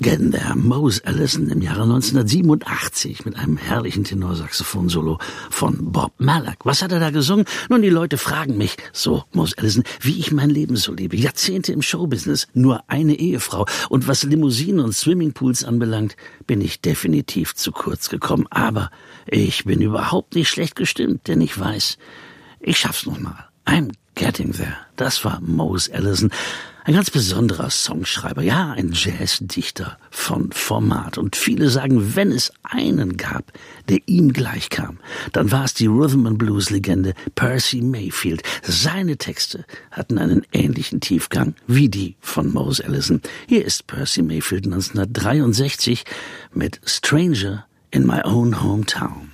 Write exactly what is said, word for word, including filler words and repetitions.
Getting There, Mose Allison im Jahre neunzehnhundertsiebenundachtzig mit einem herrlichen Tenorsaxophon-Solo von Bob Malak. Was hat er da gesungen? Nun, die Leute fragen mich, so Mose Allison, wie ich mein Leben so lebe. Jahrzehnte im Showbusiness, nur eine Ehefrau. Und was Limousinen und Swimmingpools anbelangt, bin ich definitiv zu kurz gekommen. Aber ich bin überhaupt nicht schlecht gestimmt, denn ich weiß, ich schaff's noch mal. I'm getting there. Das war Mose Allison. Ein ganz besonderer Songschreiber, ja, ein Jazzdichter von Format. Und viele sagen, wenn es einen gab, der ihm gleichkam, dann war es die Rhythm-and-Blues-Legende Percy Mayfield. Seine Texte hatten einen ähnlichen Tiefgang wie die von Mose Allison. Hier ist Percy Mayfield neunzehnhundertdreiundsechzig mit Stranger in My Own Hometown.